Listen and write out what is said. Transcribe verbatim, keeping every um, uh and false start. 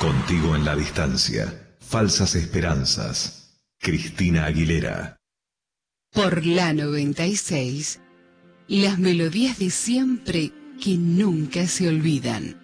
Contigo en la distancia. Falsas esperanzas. Cristina Aguilera. Por la noventa y seis, las melodías de siempre que nunca se olvidan.